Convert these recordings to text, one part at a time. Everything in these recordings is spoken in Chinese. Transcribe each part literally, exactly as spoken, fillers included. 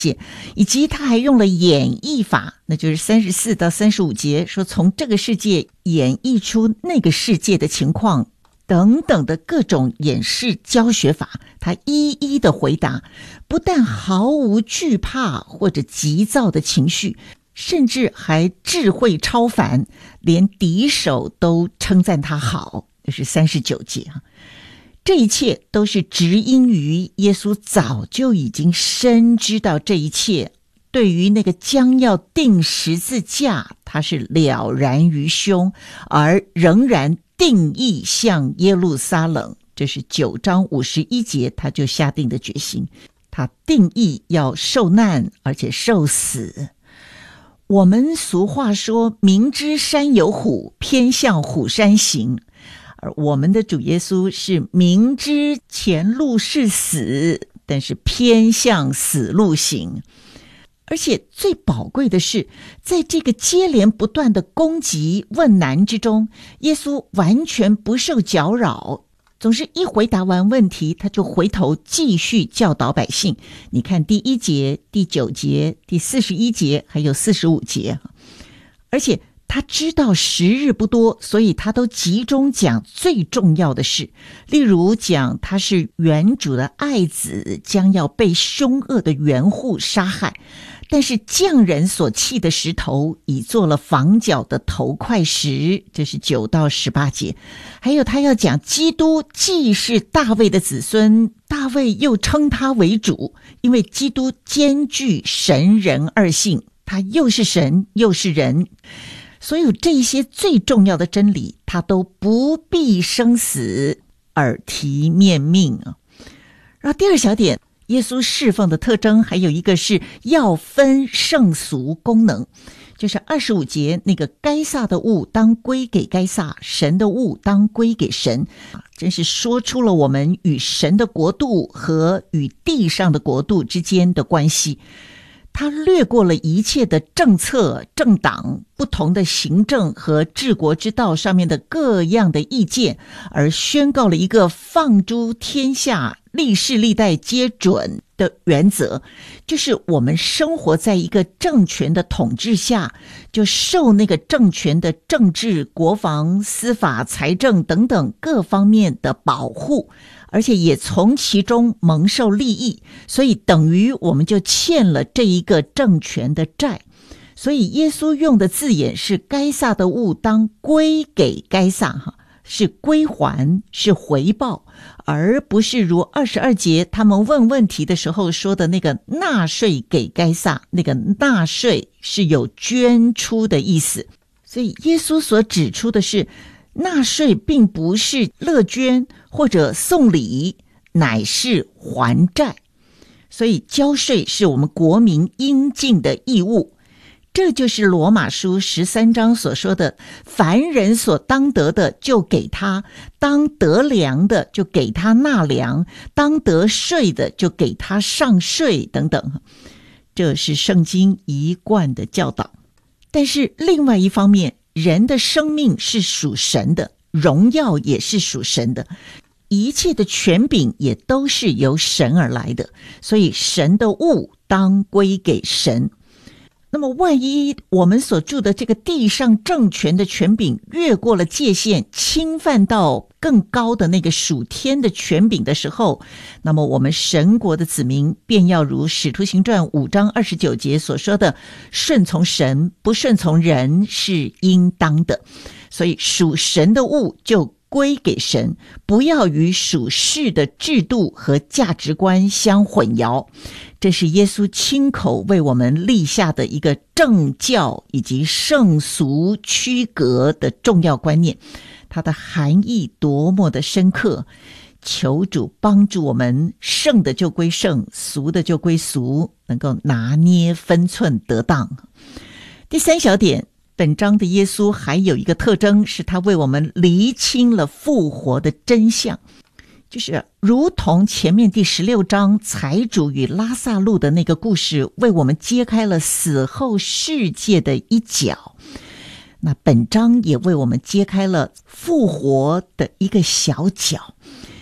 以及他还用了演绎法，那就是三十四到三十五节，说从这个世界演绎出那个世界的情况等等的各种演示教学法，他一一的回答，不但毫无惧怕或者急躁的情绪，甚至还智慧超凡，连敌手都称赞他好，这是三十九节啊。这一切都是直因于耶稣早就已经深知道这一切，对于那个将要钉十字架，他是了然于胸，而仍然定义向耶路撒冷。这是九章五十一节，他就下定的决心，他定义要受难，而且受死。我们俗话说，明知山有虎，偏向虎山行。而我们的主耶稣是明知前路是死，但是偏向死路行。而且最宝贵的是，在这个接连不断的攻击问难之中，耶稣完全不受搅扰，总是一回答完问题，他就回头继续教导百姓。你看第一节、第九节、第四十一节还有四十五节，而且他知道时日不多，所以他都集中讲最重要的事。例如讲他是原主的爱子，将要被凶恶的园户杀害，但是匠人所弃的石头已做了房角的头块石，这是九到十八节。还有他要讲基督既是大卫的子孙，大卫又称他为主，因为基督兼具神人二性，他又是神又是人。所有这一些最重要的真理，他都不必生死，耳提面命啊。然后第二小点，耶稣侍奉的特征还有一个是要分圣俗功能，就是二十五节那个该撒的物当归给该撒，神的物当归给神，真是说出了我们与神的国度和与地上的国度之间的关系。他略过了一切的政策、政党、不同的行政和治国之道上面的各样的意见，而宣告了一个放诸天下、历世历代皆准的原则，就是我们生活在一个政权的统治下，就受那个政权的政治、国防、司法、财政等等各方面的保护，而且也从其中蒙受利益，所以等于我们就欠了这一个政权的债。所以耶稣用的字眼是该撒的物当归给该撒，哈，是归还，是回报，而不是如二十二节他们问问题的时候说的那个纳税给该撒，那个纳税是有捐出的意思。所以耶稣所指出的是，纳税并不是乐捐或者送礼，乃是还债。所以交税是我们国民应尽的义务。这就是罗马书十三章所说的，凡人所当得的就给他，当得粮的就给他纳粮，当得税的就给他上税等等。这是圣经一贯的教导。但是另外一方面，人的生命是属神的，荣耀也是属神的，一切的权柄也都是由神而来的，所以神的物当归给神。那么万一我们所住的这个地上政权的权柄越过了界限，侵犯到更高的那个属天的权柄的时候，那么我们神国的子民便要如使徒行传五章二十九节所说的，顺从神不顺从人是应当的。所以属神的物就归给神，不要与属世的制度和价值观相混淆。这是耶稣亲口为我们立下的一个政教以及圣俗区隔的重要观念，它的含义多么的深刻。求主帮助我们，圣的就归圣，俗的就归俗，能够拿捏分寸得当。第三小点，本章的耶稣还有一个特征，是他为我们厘清了复活的真相，就是如同前面第十六章财主与拉撒路的那个故事为我们揭开了死后世界的一角，那本章也为我们揭开了复活的一个小角。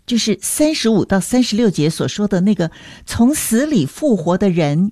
就是三十五到三十六节所说的那个从死里复活的人